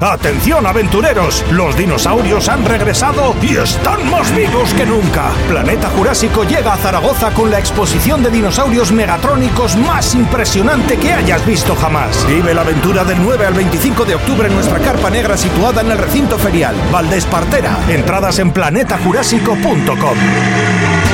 ¡Atención, aventureros! Los dinosaurios han regresado y están más vivos que nunca. Planeta Jurásico llega a Zaragoza con la exposición de dinosaurios megatrónicos más impresionante que hayas visto jamás. Vive la aventura del 9 al 25 de octubre en nuestra carpa negra situada en el recinto ferial Valdespartera. Entradas en planetajurásico.com.